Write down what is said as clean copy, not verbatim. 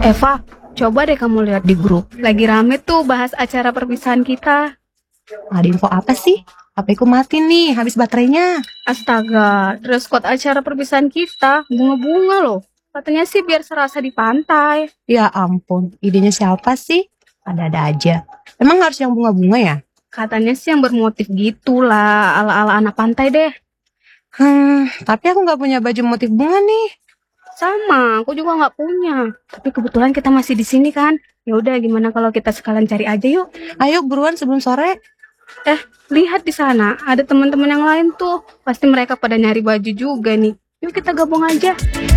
Eva, coba deh kamu lihat di grup. Lagi rame tuh bahas acara perpisahan kita. Ada info apa sih? HP ku mati nih, habis baterainya. Astaga, dress code acara perpisahan kita bunga-bunga loh. Katanya sih biar serasa di pantai. Ya ampun, idenya siapa sih? Ada-ada aja. Emang harus yang bunga-bunga ya? Katanya sih yang bermotif gitulah, ala-ala anak pantai deh. Tapi aku nggak punya baju motif bunga nih. Sama, aku juga nggak punya. Tapi kebetulan kita masih di sini kan. Ya udah, gimana kalau kita sekalian cari aja yuk? Ayo buruan sebelum sore. Lihat di sana, ada teman-teman yang lain tuh. Pasti mereka pada nyari baju juga nih. Yuk kita gabung aja.